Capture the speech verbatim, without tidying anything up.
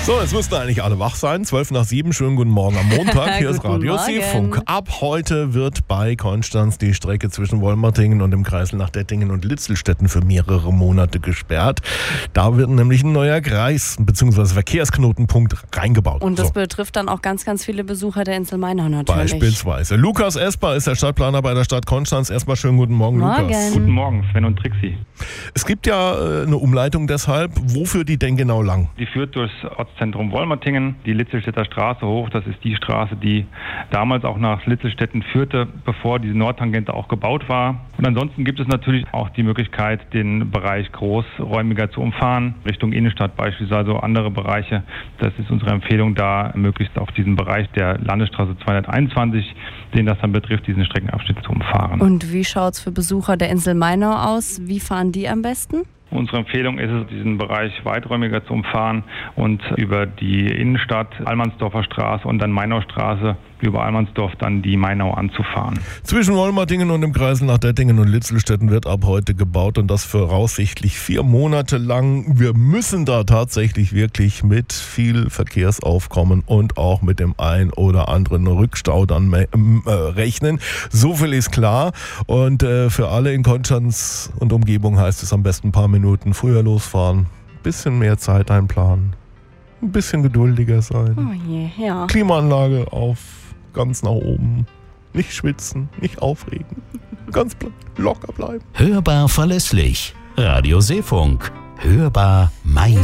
So, jetzt müssten eigentlich alle wach sein. zwölf nach sieben, schönen guten Morgen am Montag. Hier ist Radio Morgen. Seefunk. Ab heute wird bei Konstanz die Strecke zwischen Wolmertingen und dem Kreisel nach Dettingen und Litzelstetten für mehrere Monate gesperrt. Da wird nämlich ein neuer Kreis bzw. Verkehrsknotenpunkt reingebaut. Und das so. betrifft dann auch ganz, ganz viele Besucher der Insel Mainau natürlich. Beispielsweise. Lukas Esper ist der Stadtplaner bei der Stadt Konstanz. Erstmal schönen guten Morgen, Morgen. Lukas. Guten Morgen, Sven und Trixi. Es gibt ja äh, eine Umleitung deshalb. Wo führt die denn genau lang? Die führt durchs Ortszentrum Wolmertingen, die Litzelstädter Straße hoch. Das ist die Straße, die damals auch nach Litzelstetten führte, bevor diese Nordtangente auch gebaut war. Und ansonsten gibt es natürlich auch die Möglichkeit, den Bereich großräumiger zu umfahren, Richtung Innenstadt beispielsweise, andere Bereiche. Das ist unsere Empfehlung, da möglichst auch diesen Bereich der Landesstraße zweihunderteinundzwanzig, den das dann betrifft, diesen Streckenabschnitt zu umfahren. Und wie schaut es für Besucher der Insel Mainau aus? Wie fahren die am besten? Unsere Empfehlung ist es, diesen Bereich weiträumiger zu umfahren und über die Innenstadt, Allmannsdorfer Straße und dann Mainaustraße über Allmannsdorf dann die Mainau anzufahren. Zwischen Wolmertingen und dem Kreisel nach Dettingen und Litzelstetten wird ab heute gebaut und das voraussichtlich vier Monate lang. Wir müssen da tatsächlich wirklich mit viel Verkehrsaufkommen und auch mit dem ein oder anderen Rückstau dann äh, rechnen. So viel ist klar. Und äh, für alle in Konstanz und Umgebung heißt es am besten ein paar Minuten früher losfahren, bisschen mehr Zeit einplanen, ein bisschen geduldiger sein. Oh je, ja. Klimaanlage auf ganz nach oben. Nicht schwitzen, nicht aufregen. Ganz locker bleiben. Hörbar verlässlich. Radio Seefunk. Hörbar Mainau.